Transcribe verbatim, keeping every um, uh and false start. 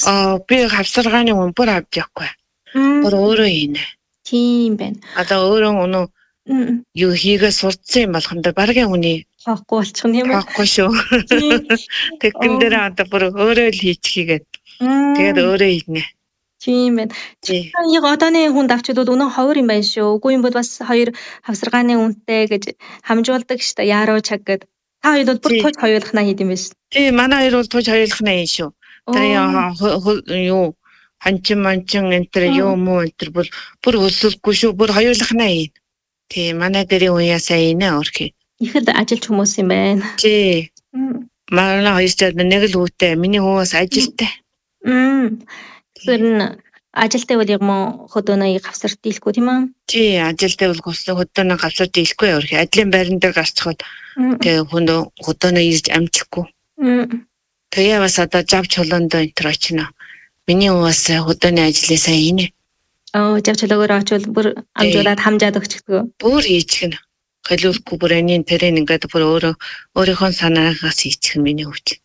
Аа би хавсаргааны хүн бүр авч явахгүй. Бүр өөрөө хийнэ. Тийм байна. Одоо өөрөө өнөө юу хийгээ сурцсан юм болохондоо баргийн хүний хоохгүй болчих юм байна. Хоохгүй шүү. Тэгэн дээр одоо бүр өөрөө л хийчихийгээд. Тэгээд өөрөө хийнэ. Тийм байна. Яг одооны хүнд авчдууд өнөө ховор юм байна шүү. Үгүй юм бол бас хоёр хавсаргааны үнэтэй гэж хамжуулдаг штэ. Яруу чаг гэд. Та хоёр бол бүр тууж хоёулахнаа хийд юм байна шүү. Тийм, манай хоёр бол тууж хоёулахнаа хийн шүү. Тэр юу ханчин манчин энтер юу муу энтер бол бүр өсөлгүй шүү. Бүр хоёулахнаа хийн. Тийм, манай дэрийн уяасааийнэ өөрхий. Ихэд ажилч хүмүүс юм байна. Тий. Манай хоёрчаад нэг л хүүтэй. Миний хүү бас ажилтай. Мм. Тэгэхээр ажилтай бол яг мо хөдөөнөө гавсар дийлэхгүй тийм үү? Тий, ажилтай бол хөдөөнөө гавсар дийлэхгүй өөрхий. Ажлын байран дээр гарцхад тэгээ хүндөө хөдөөнөө ирж амжихгүй. Тэгээ бас одоо жав чулуундоо энтер очино. Миний хүү бас хөдөөний ажлаасааийнэ. Аа, жав чулуугаар очивол бүр амжуулаад хамжаад өгчихдөг. Бүр хийчихнэ. Хэлүүлэхгүй бүр энийн тэрэн ингээд бүр өөрөө өөрийнхөө санаагаас хийчих миний хөвч.